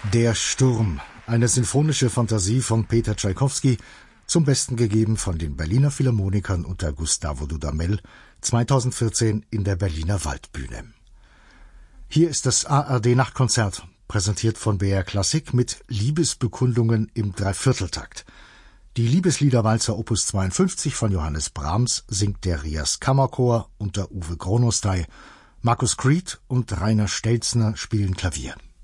Der Sturm, eine sinfonische Fantasie von Peter Tschaikowski, zum Besten gegeben von den Berliner Philharmonikern unter Gustavo Dudamel, 2014 in der Berliner Waldbühne. Hier ist das ARD-Nachtkonzert, präsentiert von BR Klassik mit Liebesbekundungen im Dreivierteltakt. Die Liebesliederwalzer Opus 52 von Johannes Brahms singt der Rias Kammerchor unter Uwe Gronostai. Markus Creed und Rainer Stelzner spielen Klavier.